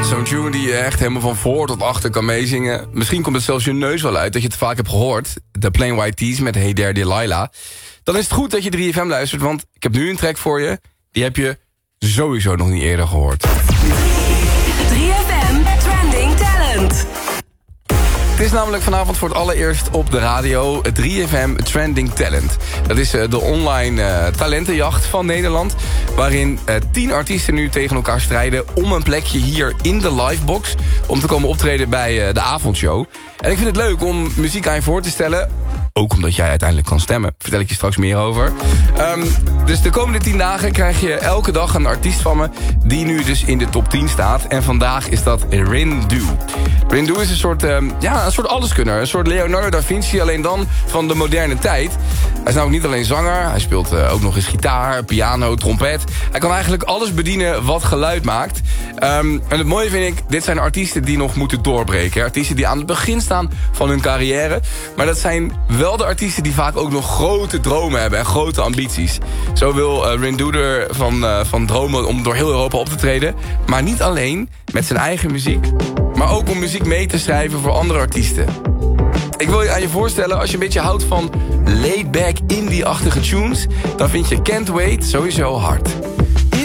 Zo'n tune die je echt helemaal van voor tot achter kan meezingen. Misschien komt het zelfs je neus wel uit dat je het vaak hebt gehoord. De Plain White T's met Hey There Delilah. Dan is het goed dat je 3FM luistert, want ik heb nu een track voor je. Die heb je sowieso nog niet eerder gehoord. 3FM Trending Talent. Het is namelijk vanavond voor het allereerst op de radio 3FM Trending Talent. Dat is de online talentenjacht van Nederland, waarin 10 artiesten nu tegen elkaar strijden om een plekje hier in de livebox, om te komen optreden bij de avondshow. En ik vind het leuk om muziek aan je voor te stellen, ook omdat jij uiteindelijk kan stemmen. Vertel ik je straks meer over. Dus de komende 10 dagen krijg je elke dag een artiest van me die nu dus in de top 10 staat. En vandaag is dat Rindu. Rindu is een soort alleskunner. Een soort Leonardo da Vinci, alleen dan van de moderne tijd. Hij is namelijk niet alleen zanger. Hij speelt ook nog eens gitaar, piano, trompet. Hij kan eigenlijk alles bedienen wat geluid maakt. En het mooie vind ik, dit zijn artiesten die nog moeten doorbreken. Artiesten die aan het begin staan van hun carrière. Maar dat zijn wel de artiesten die vaak ook nog grote dromen hebben en grote ambities. Zo wil Rindu er van dromen om door heel Europa op te treden. Maar niet alleen met zijn eigen muziek, maar ook om muziek mee te schrijven voor andere artiesten. Ik wil je aan je voorstellen, als je een beetje houdt van laid-back indie-achtige tunes, dan vind je Can't Wait sowieso hard.